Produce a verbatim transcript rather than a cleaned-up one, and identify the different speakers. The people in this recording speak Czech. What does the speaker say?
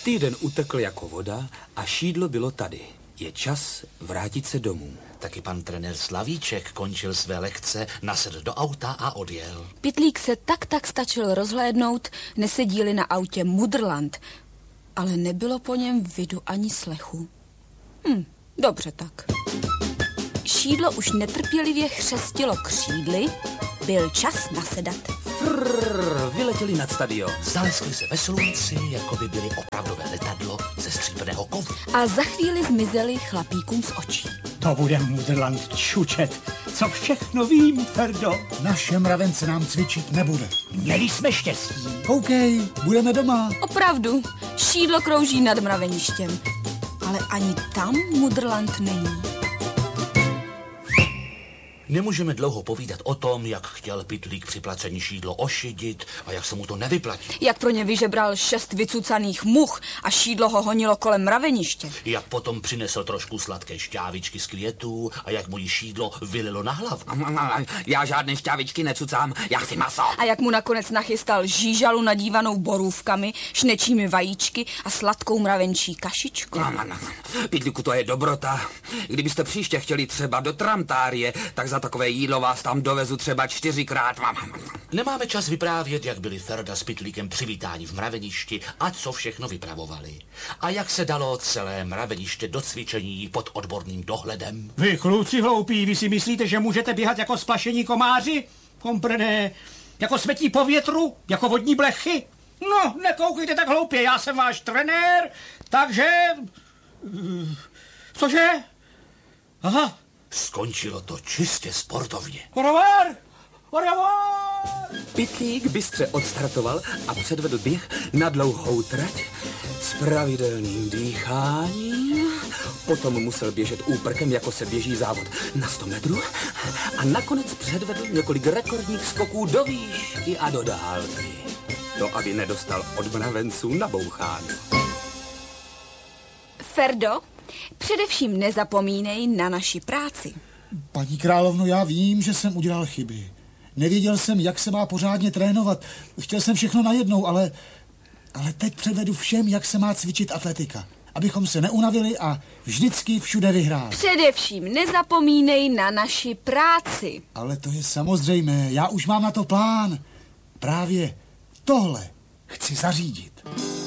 Speaker 1: Týden utekl jako voda a Šídlo bylo tady. Je čas vrátit se domů.
Speaker 2: Taky pan trenér Slavíček končil své lekce, nasedl do auta a odjel.
Speaker 3: Pytlík se tak tak stačil rozhlédnout, nesedíli na autě Mudrland, ale nebylo po něm vidu ani slechu. Hm, dobře tak. Šídlo už netrpělivě chřestilo křídly, byl čas nasedat.
Speaker 1: Frrr, vyletěli nad stadion.
Speaker 2: Zaleskli se ve slunci, jako by byli opravdové letadlo ze stříbrného kovu.
Speaker 3: A za chvíli zmizeli chlapíkům z očí.
Speaker 4: To bude Mudrland čučet. Co všechno vím, Ferdo?
Speaker 5: Naše mravence nám cvičit nebude.
Speaker 4: Měli jsme štěstí.
Speaker 5: Koukej, budeme doma.
Speaker 3: Opravdu, Šídlo krouží nad mraveništěm, ale ani tam Mudrland není.
Speaker 2: Nemůžeme dlouho povídat o tom, jak chtěl Pytlík při placení Šídlo ošidit a jak se mu to nevyplatí.
Speaker 3: Jak pro ně vyžebral šest vycucaných much a Šídlo ho honilo kolem mraveniště.
Speaker 2: Jak potom přinesl trošku sladké šťávičky z květů a jak mu jí Šídlo vylilo na hlavu.
Speaker 1: Já žádné šťávičky necucám, já chci maso.
Speaker 3: A jak mu nakonec nachystal žížalu nadívanou borůvkami, šnečími vajíčky a sladkou mravenčí kašičku.
Speaker 1: Pytlíku, to je dobrota. Kdybyste příště chtěli třeba do Tramtárie, tak za takové jídlo vás tam dovezu třeba čtyřikrát.
Speaker 2: Nemáme čas vyprávět, jak byli Ferda s Pytlíkem přivítáni v mraveništi a co všechno vypravovali. A jak se dalo celé mraveniště do cvičení pod odborným dohledem.
Speaker 4: Vy kluci hloupí, vy si myslíte, že můžete běhat jako splašení komáři? Komprené, jako smetí po větru, jako vodní blechy? No, nekoukejte tak hloupě, já jsem váš trenér, takže... Cože? Aha.
Speaker 2: Skončilo to čistě sportovně.
Speaker 4: Orovar! Orovar!
Speaker 1: Pytlík bystře odstartoval a předvedl běh na dlouhou trať s pravidelným dýcháním. Potom musel běžet úprkem, jako se běží závod na sto metrů. A nakonec předvedl několik rekordních skoků do výšky a do dálky. To, aby nedostal od mravenců naboucháno.
Speaker 3: Ferdo, především nezapomínej na naši práci.
Speaker 5: Paní královno, já vím, že jsem udělal chyby. Nevěděl jsem, jak se má pořádně trénovat. Chtěl jsem všechno najednou, ale, ale teď předvedu všem, jak se má cvičit atletika. Abychom se neunavili a vždycky všude vyhráli.
Speaker 3: Především nezapomínej na naši práci.
Speaker 5: Ale to je samozřejmé, já už mám na to plán. Právě tohle chci zařídit.